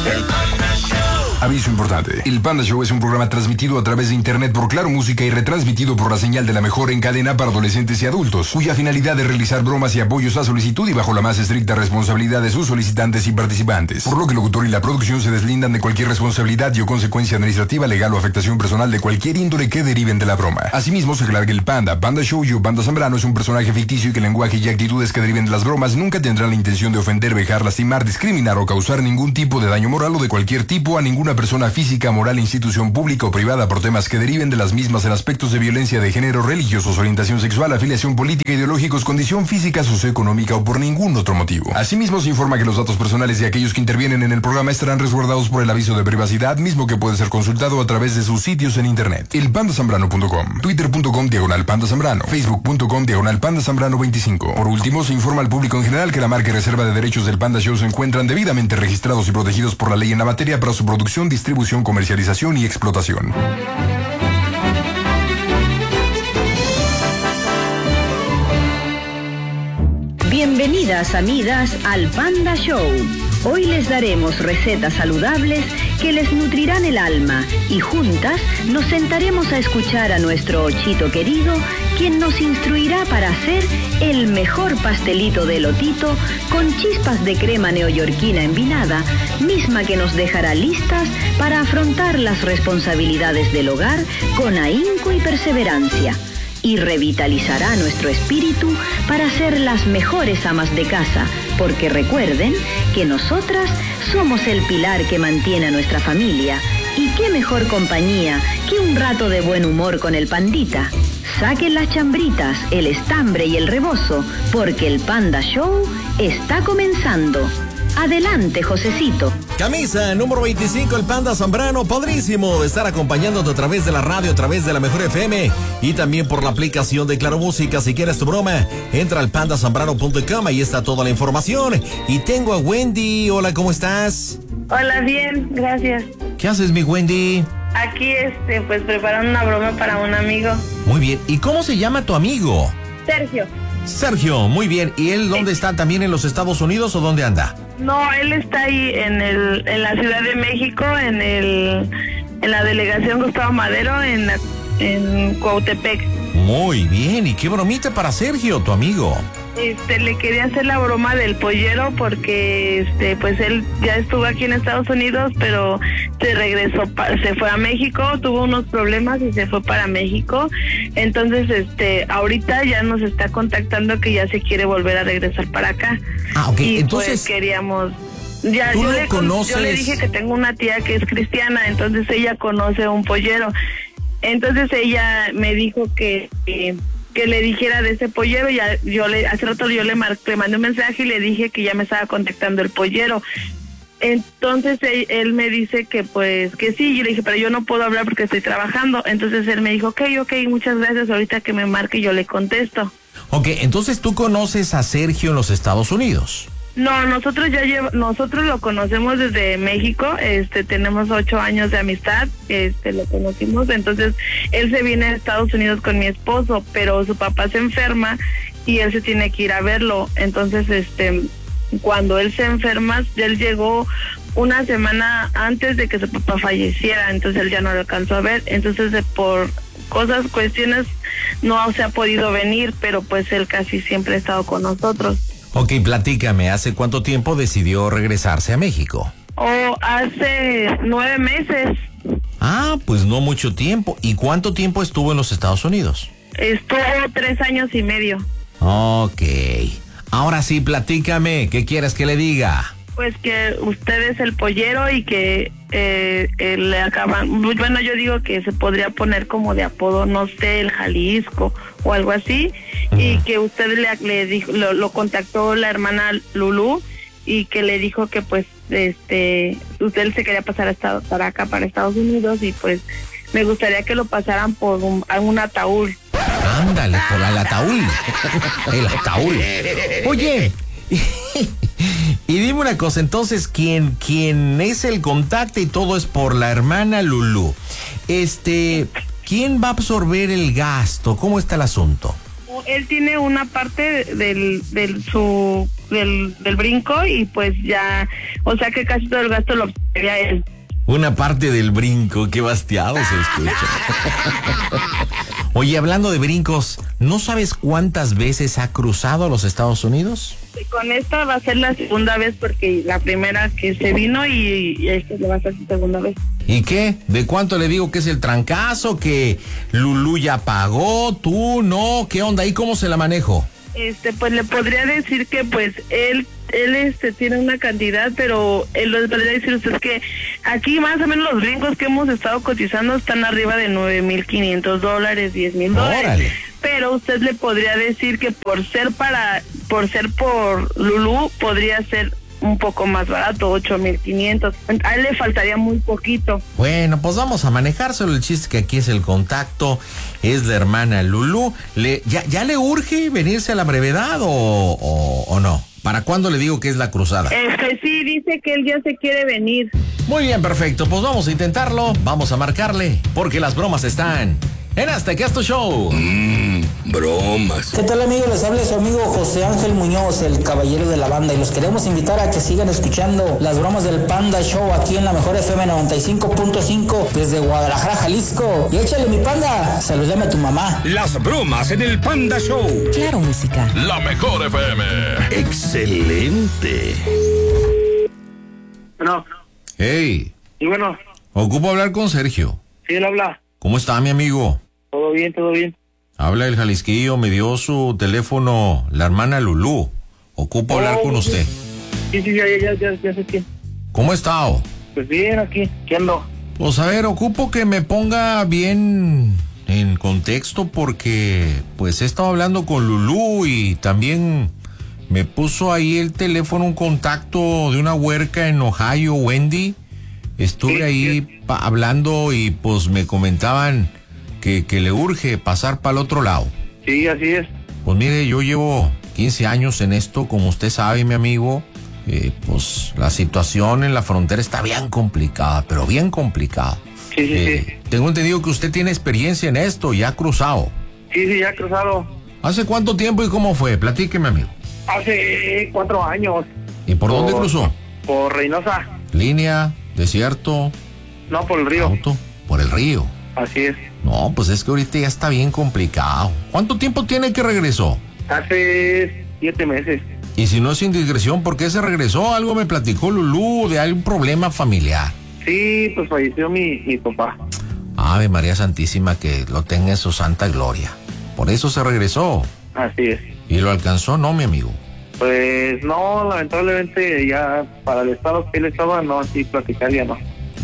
El Panda Show. Aviso importante. El Panda Show es un programa transmitido a través de internet por Claro Música y retransmitido por la señal de la mejor en cadena para adolescentes y adultos, cuya finalidad es realizar bromas y apoyos a solicitud y bajo la más estricta responsabilidad de sus solicitantes y participantes. Por lo que el locutor y la producción se deslindan de cualquier responsabilidad y o consecuencia administrativa, legal o afectación personal de cualquier índole que deriven de la broma. Asimismo, se aclara que el Panda Show y Panda Zambrano es un personaje ficticio y que el lenguaje y actitudes que deriven de las bromas nunca tendrán la intención de ofender, vejar, lastimar, discriminar o causar ningún tipo de daño moral o de cualquier tipo a ninguna persona física, moral, institución pública o privada por temas que deriven de las mismas en aspectos de violencia de género, religiosos, orientación sexual, afiliación política, ideológicos, condición física, socioeconómica o por ningún otro motivo. Asimismo, se informa que los datos personales de aquellos que intervienen en el programa estarán resguardados por el aviso de privacidad, mismo que puede ser consultado a través de sus sitios en internet. elpandasambrano.com, twitter.com/pandazambrano, facebook.com/pandazambrano25. Por último, se informa al público en general que la marca y reserva de derechos del Panda Show se encuentran debidamente registrados y protegidos por la ley en la materia para su producción, distribución, comercialización y explotación. Bienvenidas amigas al Panda Show. Hoy les daremos recetas saludables que les nutrirán el alma y juntas nos sentaremos a escuchar a nuestro Ochito querido, quien nos instruirá para hacer el mejor pastelito de elotito con chispas de crema neoyorquina envinada, misma que nos dejará listas para afrontar las responsabilidades del hogar con ahínco y perseverancia. Y revitalizará nuestro espíritu para ser las mejores amas de casa, porque recuerden que nosotras somos el pilar que mantiene a nuestra familia. Y qué mejor compañía que un rato de buen humor con el pandita. Saquen las chambritas, el estambre y el rebozo, porque el Panda Show está comenzando. Adelante, Josecito. Camisa número 25, el Panda Zambrano. Padrísimo de estar acompañándote a través de la radio, a través de la Mejor FM y también por la aplicación de Claro Música. Si quieres tu broma, entra al pandazambrano.com, ahí está toda la información. Y tengo a Wendy. Hola, ¿cómo estás? Hola, bien, gracias. ¿Qué haces, mi Wendy? Aquí, pues preparando una broma para un amigo. Muy bien. ¿Y cómo se llama tu amigo? Sergio. Sergio, muy bien. ¿Y él dónde está? ¿También en los Estados Unidos o dónde anda? No, él está ahí en la Ciudad de México, en la delegación Gustavo Madero, en Cuautepec. Muy bien. ¿Y qué bromita para Sergio, tu amigo? Le quería hacer la broma del pollero porque, pues él ya estuvo aquí en Estados Unidos, pero se regresó, se fue a México, tuvo unos problemas y se fue para México. Entonces, ahorita ya nos está contactando que ya se quiere volver a regresar para acá. Ah, ok. Y entonces pues queríamos... Ya, yo le dije que tengo una tía que es cristiana, entonces ella conoce un pollero. Entonces ella me dijo que le dijera de ese pollero. Ya hace rato yo le mandé un mensaje y le dije que ya me estaba contactando el pollero. Entonces él me dice que pues que sí. Yo le dije, pero yo no puedo hablar porque estoy trabajando. Entonces él me dijo, ok, muchas gracias, ahorita que me marque yo le contesto. Ok, entonces tú conoces a Sergio en los Estados Unidos. No, nosotros lo conocemos desde México, tenemos 8 años de amistad, lo conocimos. Entonces él se viene a Estados Unidos con mi esposo, pero su papá se enferma y él se tiene que ir a verlo. Entonces, cuando él se enferma, él llegó una semana antes de que su papá falleciera, entonces él ya no lo alcanzó a ver. Entonces, por cuestiones, no se ha podido venir, pero pues él casi siempre ha estado con nosotros. Ok, platícame, ¿hace cuánto tiempo decidió regresarse a México? Hace 9 meses. Ah, pues no mucho tiempo. ¿Y cuánto tiempo estuvo en los Estados Unidos? Estuvo 3 años y medio. Ok. Ahora sí, platícame, ¿qué quieres que le diga? Pues que usted es el pollero y que le acaban... Bueno, yo digo que se podría poner como de apodo, no sé, el Jalisco o algo así. Y que usted le dijo, lo contactó la hermana Lulú y que le dijo que pues usted se quería pasar para acá, para Estados Unidos, y pues me gustaría que lo pasaran por un ataúd. Ándale, por el ataúd. El ataúd. Oye, y dime una cosa, entonces, ¿quién es el contacto y todo es por la hermana Lulú? ¿Quién va a absorber el gasto? ¿Cómo está el asunto? Él tiene una parte de del brinco y pues ya, o sea que casi todo el gasto lo obtendría él. Una parte del brinco, qué bastiado se escucha. Oye, hablando de brincos, ¿no sabes cuántas veces ha cruzado a los Estados Unidos? Con esta va a ser la segunda vez porque la primera que se vino y esta va a ser su segunda vez. ¿Y qué? ¿De cuánto le digo que es el trancazo? ¿Que Lulú ya pagó? ¿Tú no? ¿Qué onda? ¿Y cómo se la manejo? Pues le podría decir que pues él tiene una cantidad, pero él le podría decir a usted que aquí más o menos los brincos que hemos estado cotizando están arriba de $9,500, $10,000. Órale. Pero usted le podría decir que por ser por Lulú podría ser un poco más barato, 8,500. A él le faltaría muy poquito. Bueno, pues vamos a manejárselo. El chiste que aquí es el contacto, es la hermana Lulú. ¿Ya le urge venirse a la brevedad o no? ¿Para cuándo le digo que es la cruzada? Sí, dice que él ya se quiere venir. Muy bien, perfecto. Pues vamos a intentarlo, vamos a marcarle, porque las bromas están en Azteca Show. Bromas. ¿Qué tal, amigos? Les habla su amigo José Ángel Muñoz, el caballero de la banda, y los queremos invitar a que sigan escuchando las bromas del Panda Show aquí en la mejor FM 95.5 desde Guadalajara, Jalisco. Y échale, mi panda, saludame a tu mamá. Las bromas en el Panda Show. Claro, música. La mejor FM. Excelente. No. Hey, Y bueno, ocupo hablar con Sergio. sí, él habla. ¿Cómo está, mi amigo? Todo bien, todo bien. Habla el Jalisquillo, me dio su teléfono la hermana Lulú. Ocupo hablar con usted. Sí, ya sé quién. ¿Cómo está? Pues bien, aquí, ¿qué ando? Pues a ver, ocupo que me ponga bien en contexto porque pues he estado hablando con Lulú y también me puso ahí el teléfono un contacto de una huerca en Ohio, Wendy. Estuve Sí, ahí hablando y pues me comentaban que le urge pasar para el otro lado. Sí, así es. Pues mire, yo llevo 15 años en esto, como usted sabe, mi amigo. Pues la situación en la frontera está bien complicada, pero bien complicada. Sí. Tengo entendido que usted tiene experiencia en esto y ha cruzado. Sí, ya he cruzado. ¿Hace cuánto tiempo y cómo fue? Platíqueme, amigo. Hace 4 años. ¿Y por dónde cruzó? Por Reynosa. ¿Línea? ¿Desierto? No, por el río. ¿Auto? Por el río. Así es. No, pues es que ahorita ya está bien complicado. ¿Cuánto tiempo tiene que regresó? Hace 7 meses. Y si no es indiscreción, ¿por qué se regresó? Algo me platicó Lulú de algún problema familiar. Sí, pues falleció mi papá. Ave María Santísima, que lo tenga en su santa gloria. Por eso se regresó. Así es. ¿Y lo alcanzó? No, mi amigo. Pues no, lamentablemente ya para el estado que él estaba, no, así platicar ya no.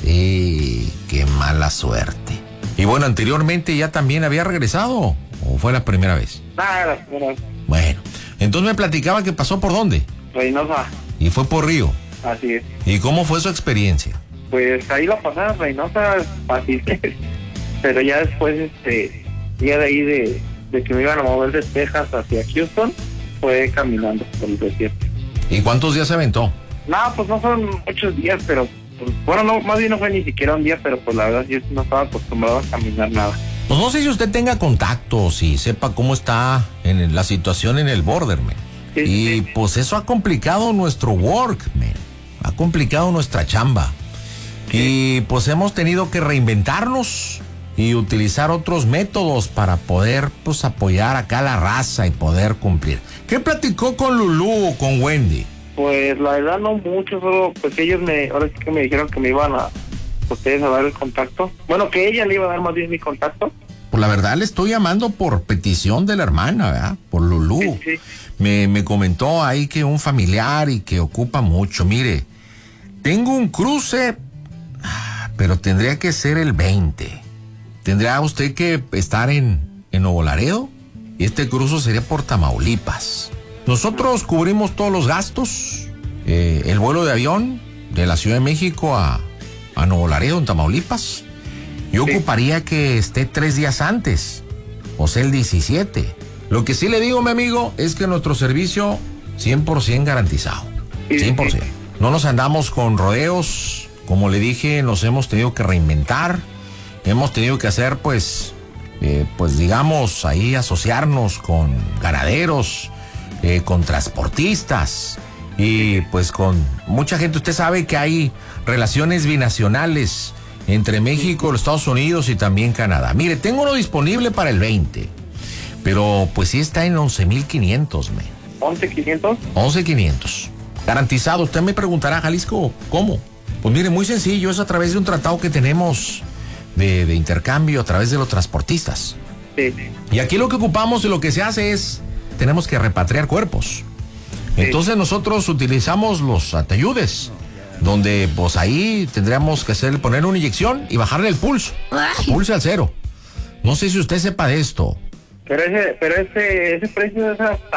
Qué mala suerte. Y bueno, anteriormente ya también había regresado, ¿o fue la primera vez? Nada, la primera vez. Bueno, entonces me platicaba que pasó por dónde. Reynosa. Y fue por Río. Así es. ¿Y cómo fue su experiencia? Pues ahí la pasada Reynosa fácil. Pero ya después, ya de ahí de que me iban a mover de Texas hacia Houston, fue caminando por el desierto. ¿Y cuántos días se aventó? No, pues no fueron muchos días, pero pues, bueno, no, más bien no fue ni siquiera un día, pero pues la verdad yo no estaba acostumbrado a caminar nada. Pues no sé si usted tenga contactos y sepa cómo está en la situación en el border, man. Sí, y sí. pues eso ha complicado nuestro work, man. Ha complicado nuestra chamba. Y pues hemos tenido que reinventarnos y utilizar otros métodos para poder pues apoyar acá a la raza y poder cumplir. ¿Qué platicó con Lulú o con Wendy? Pues la verdad no mucho, solo pues ellos ahora sí que me dijeron que me iban a ustedes a dar el contacto. Bueno, que ella le iba a dar más bien mi contacto. Pues la verdad le estoy llamando por petición de la hermana, ¿verdad? Por Lulú. Sí. Me comentó ahí que un familiar y que ocupa mucho. Mire, tengo un cruce, pero tendría que ser el 20. Tendría usted que estar en Nuevo Laredo y este cruce sería por Tamaulipas. Nosotros cubrimos todos los gastos, el vuelo de avión de la Ciudad de México a Nuevo Laredo, en Tamaulipas. Yo ocuparía que esté 3 días antes, o sea, el 17. Lo que sí le digo, mi amigo, es que nuestro servicio 100% garantizado. 100%. No nos andamos con rodeos. Como le dije, nos hemos tenido que reinventar. Hemos tenido que hacer, pues digamos, ahí asociarnos con ganaderos, con transportistas y pues con mucha gente. Usted sabe que hay relaciones binacionales entre México, los Estados Unidos y también Canadá. Mire, tengo uno disponible para el 20, pero pues sí está en 11,500, men. ¿11,500? 11,500. Garantizado. Usted me preguntará, Jalisco, ¿cómo? Pues mire, muy sencillo, es a través de un tratado que tenemos de intercambio a través de los transportistas. Sí. Y aquí lo que ocupamos y lo que se hace es, tenemos que repatriar cuerpos. Sí. Entonces nosotros utilizamos los atayudes, donde pues ahí tendríamos que poner una inyección y bajarle el pulso. Pulse al 0. No sé si usted sepa de esto. Pero ese precio es hasta